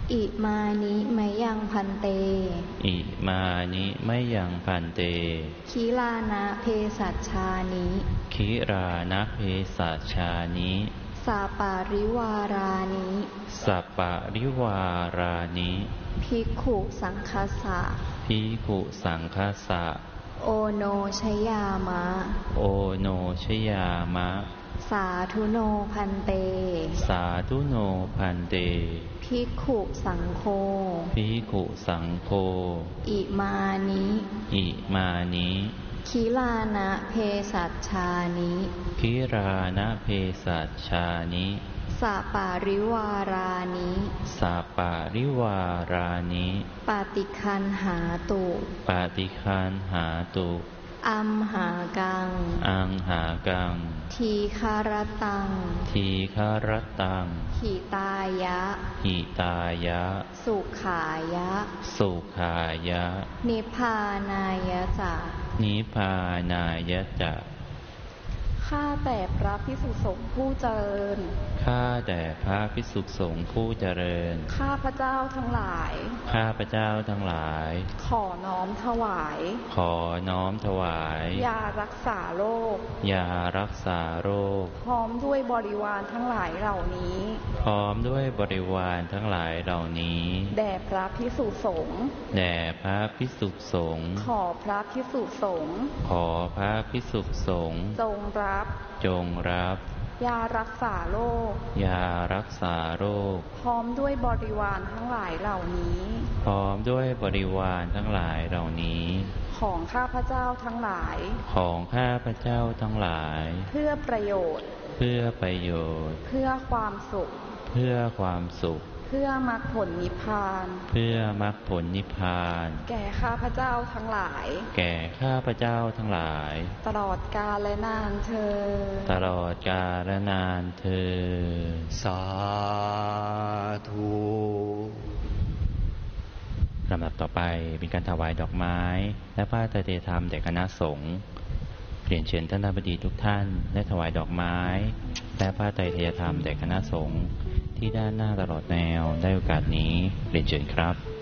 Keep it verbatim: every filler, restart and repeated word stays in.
อิมานิมะยังพันเตอิมานิมะยังพันเตคิลานะเพสัชชานิคิรานะเพสัชชานิสาปาริวารานิสัปปะริวารานิภิกขุสังคัสสะภิกขุสังคัสสะโอโนชยามะโอโนชยามะสาธุโนพันเตสาธุโนพันเตภิกขุสังโฆภิกขุสังโฆอิมานิอิมานิคิลานะเพสัชชานิคิรานะเพสัชชานิสาปาริวารานิสาปาริวารานิปาติคันหาตุปาติคันหาตุอัมหากังอังหากังทีคารตังทีคารตังหิตายะหิตายะสุขายะสุขายะนิพพานายะจะนิพพานายะจะข้าแต่พระภิกษุสงฆ์ผู้เจริญข้าแต่พระภิกษุสงฆ์ผู้เจริญข้าพเจ้าทั้งหลายข้าพเจ้าทั้งหลายขอน้อมถวายขอน้อมถวายยารักษาโรคยารักษาโรคพร้อมด้วยบริวารทั้งหลายเหล่านี้พร้อมด้วยบริวารทั้งหลายเหล่านี้แด่พระภิกษุสงฆ์แด่พระภิกษุสงฆ์ขอพระภิกษุสงฆ์ขอพระภิกษุสงฆ์จงรับจงรับยารักษาโรคยารักษาโรคพร้อมด้วยบริวารทั้งหลายเหล่านี้พร้อมด้วยบริวารทั้งหลายเหล่านี้ของข้าพเจ้าทั้งหลายของข้าพเจ้าทั้งหลายเพื่อประโยชน์เพื่อประโยชน์เพื่อความสุขเพื่อความสุขเพื่อมรรคผลนิพพานเพื่อมรรคผลนิพพานแก่ข้าพเจ้าทั้งหลายแก่ข้าพเจ้าทั้งหลายตลอดกาลและนานเทอญตลอดกาลและนานเทอญสาธุลำดับต่อไปเป็นการถวายดอกไม้และผ้าไตรเตธรรมแด่คณะสงฆ์เปลี่ยนเชิญท่านบดีทุกท่านได้ถวายดอกไม้และผ้าไตรเตธรรมแด่คณะสงฆ์ที่ด้านหน้าตลอดแนวได้โอกาสนี้เรียนเชิญครับ